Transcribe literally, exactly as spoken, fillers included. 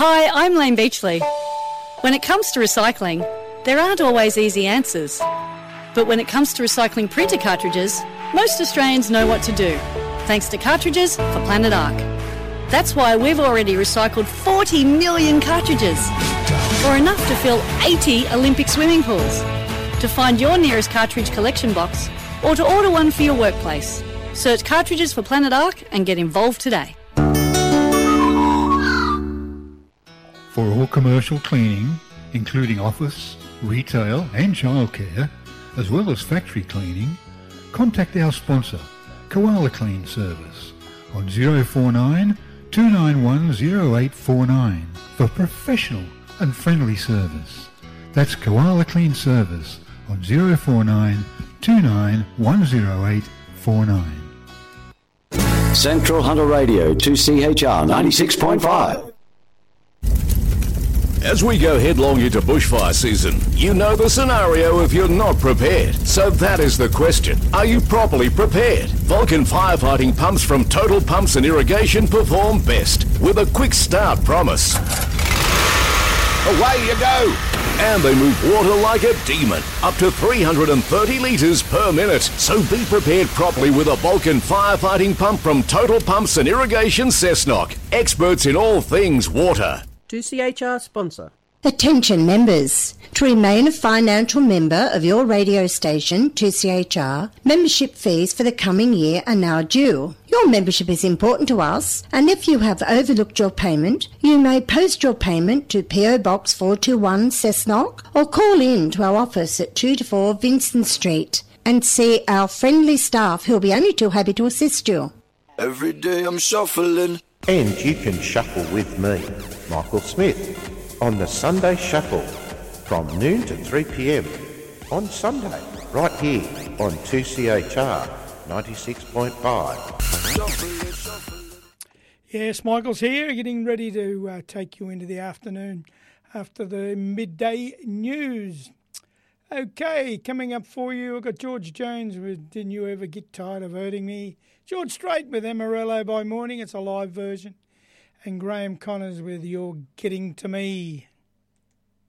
Hi, I'm Lane Beachley. When it comes to recycling, there aren't always easy answers. But when it comes to recycling printer cartridges, most Australians know what to do, thanks to Cartridges for Planet Ark. That's why we've already recycled forty million cartridges, or enough to fill eighty Olympic swimming pools. To find your nearest cartridge collection box, or to order one for your workplace, search Cartridges for Planet Ark and get involved today. For all commercial cleaning, including office, retail and childcare, as well as factory cleaning, contact our sponsor, Koala Clean Service, on zero four nine, two nine one, zero eight four nine for professional and friendly service. That's Koala Clean Service on zero four nine, two nine one, zero eight four nine. Central Hunter Radio, two C H R ninety-six point five. As we go headlong into bushfire season, you know the scenario if you're not prepared. So that is the question. Are you properly prepared? Vulcan firefighting pumps from Total Pumps and Irrigation perform best with a quick start promise. Away you go! And they move water like a demon, up to three hundred thirty litres per minute. So be prepared properly with a Vulcan firefighting pump from Total Pumps and Irrigation Cessnock. Experts in all things water. two C H R sponsor. Attention members. To remain a financial member of your radio station, two C H R, membership fees for the coming year are now due. Your membership is important to us, and if you have overlooked your payment, you may post your payment to P O Box four two one Cessnock or call in to our office at two to four Vincent Street and see our friendly staff who'll be only too happy to assist you. Every day I'm shuffling. And you can shuffle with me, Michael Smith, on the Sunday Shuffle from noon to three p.m. on Sunday, right here on two C H R ninety-six point five. Yes, Michael's here, getting ready to uh, take you into the afternoon after the midday news. Okay, coming up for you, I've got George Jones with Didn't You Ever Get Tired of Hurting Me? George Strait with Amarillo by Morning, it's a live version. And Graham Connors with You're Getting to Me.